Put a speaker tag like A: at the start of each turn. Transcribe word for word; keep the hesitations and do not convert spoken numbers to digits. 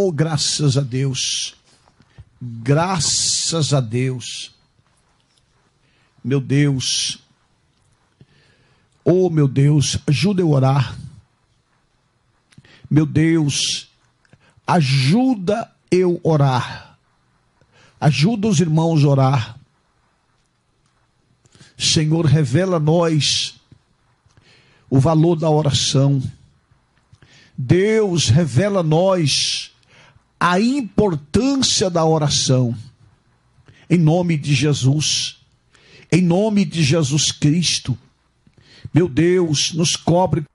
A: Oh, graças a Deus. Graças a Deus. Meu Deus. Oh, meu Deus, ajuda eu a orar. Meu Deus, ajuda eu a orar. Ajuda os irmãos a orar. Senhor, revela a nós o valor da oração. Deus, revela a nós a importância da oração. Em nome de Jesus. Em nome de Jesus Cristo. Meu Deus, nos cobre